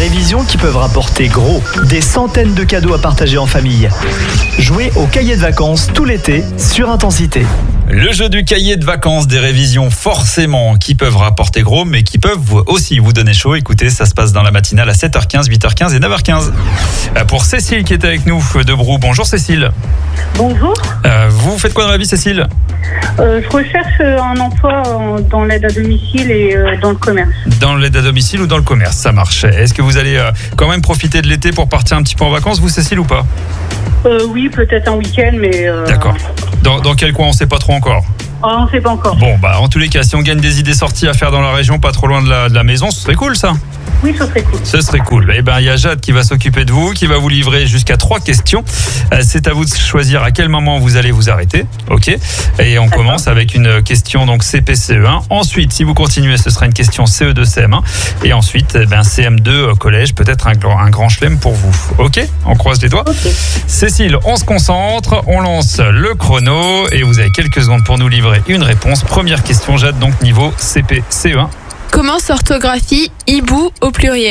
révisions qui peuvent rapporter gros. Des centaines de cadeaux à partager en famille. Jouez au cahier de vacances tout l'été sur Intensité. Le jeu du cahier de vacances, des révisions forcément qui peuvent rapporter gros, mais qui peuvent aussi vous donner chaud. Écoutez, ça se passe dans la matinale à 7h15, 8h15 et 9h15. Pour Cécile qui est avec nous de Brou. Bonjour Cécile. Bonjour. Vous faites quoi dans la vie Cécile ? Je recherche un emploi dans l'aide à domicile et dans le commerce. Dans l'aide à domicile ou dans le commerce, ça marche. Est-ce que vous allez quand même profiter de l'été pour partir un petit peu en vacances, vous Cécile, ou pas ? Oui, peut-être un week-end, mais... D'accord. Dans quel coin, on ne sait pas trop encore ? On ne sait pas encore. Bon, en tous les cas, si on gagne des idées sorties à faire dans la région, pas trop loin de la maison, ce serait cool ça. Oui, ce serait cool. Ce serait cool. Eh bien, il y a Jade qui va s'occuper de vous, qui va vous livrer jusqu'à 3 questions. C'est à vous de choisir à quel moment vous allez vous arrêter. Ok. Et on commence avec une question donc CP-CE1. Ensuite, si vous continuez, ce sera une question CE2, CM1. Et ensuite, CM2 collège, peut-être un grand chelem pour vous. Ok ? On croise les doigts. Okay. Cécile, on se concentre, on lance le chrono et vous avez quelques secondes pour nous livrer une réponse. Première question, Jade, donc niveau CP-CE1. Comment s'orthographie hibou au pluriel ?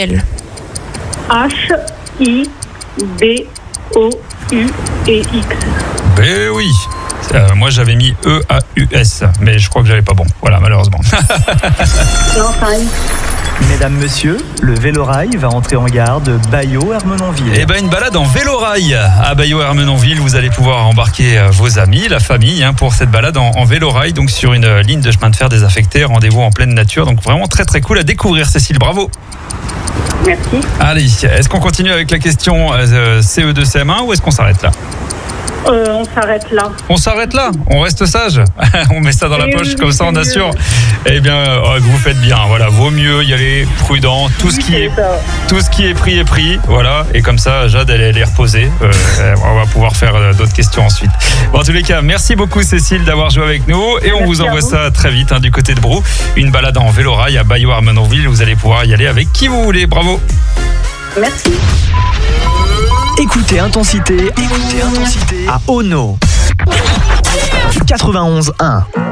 H-I-B-O-U-E-X. Ben oui. Moi j'avais mis E-A-U-S, mais je crois que j'avais pas bon. Voilà, malheureusement. Non, fine. Mesdames, messieurs, le Vélorail va entrer en gare de Bailleau-Ermenonville. Eh ben une balade en Vélorail à Bailleau-Ermenonville. Vous allez pouvoir embarquer vos amis, la famille, pour cette balade en Vélorail, donc sur une ligne de chemin de fer désaffectée. Rendez-vous en pleine nature, donc vraiment très très cool à découvrir. Cécile, bravo. Merci. Allez, est-ce qu'on continue avec la question CE2 CM1 ou est-ce qu'on s'arrête là ? On s'arrête là. On s'arrête là, on reste sage. On met ça dans la poche, comme ça on assure. Eh bien, vous faites bien. Voilà, vaut mieux y aller prudent. Tout ce qui est pris est pris. Voilà, et comme ça, Jade, elle est reposée. On va pouvoir faire d'autres questions ensuite. Bon, en tous les cas, merci beaucoup Cécile d'avoir joué avec nous. Et on vous envoie ça très vite du côté de Brou. Une balade en Vélorail à Bailleau-Ermenonville. Vous allez pouvoir y aller avec qui vous voulez. Bravo. Merci. Écoutez Intensité à Ono. 91.1.